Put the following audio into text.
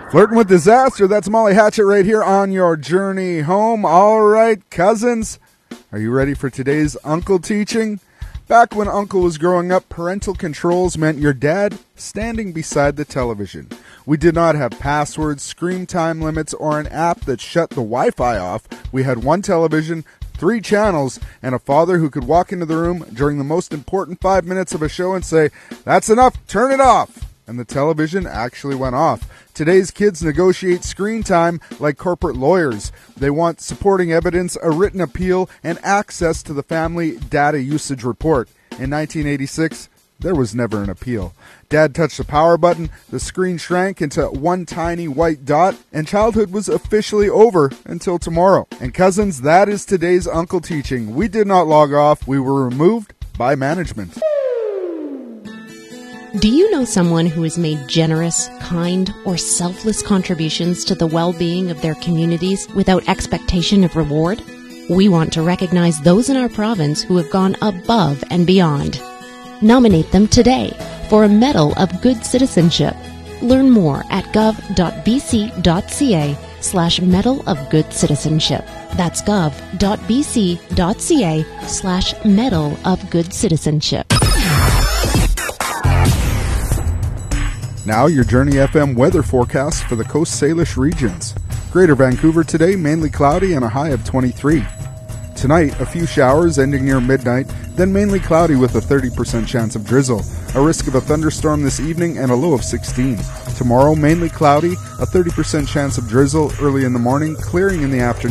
Flirting with disaster, that's Molly Hatchet right here on your journey home. All right, cousins, are you ready for today's Uncle teaching? Back when Uncle was growing up, parental controls meant your dad standing beside the television. We did not have passwords, screen time limits, or an app that shut the Wi-Fi off. We had one television, 3 channels, and a father who could walk into the room during the most important 5 minutes of a show and say, "That's enough, turn it off." And the television actually went off. Today's kids negotiate screen time like corporate lawyers. They want supporting evidence, a written appeal, and access to the family data usage report. In 1986, there was never an appeal. Dad touched the power button, the screen shrank into one tiny white dot, and childhood was officially over until tomorrow. And cousins, that is today's Uncle teaching. We did not log off. We were removed by management. Do you know someone who has made generous, kind, or selfless contributions to the well-being of their communities without expectation of reward? We want to recognize those in our province who have gone above and beyond. Nominate them today for a Medal of Good Citizenship. Learn more at gov.bc.ca/Medal of Good Citizenship. That's gov.bc.ca/Medal of Good Citizenship. Now your Journey FM weather forecast for the Coast Salish regions. Greater Vancouver today, mainly cloudy and a high of 23. Tonight, a few showers ending near midnight, then mainly cloudy with a 30% chance of drizzle. A risk of a thunderstorm this evening and a low of 16. Tomorrow, mainly cloudy, a 30% chance of drizzle early in the morning, clearing in the afternoon.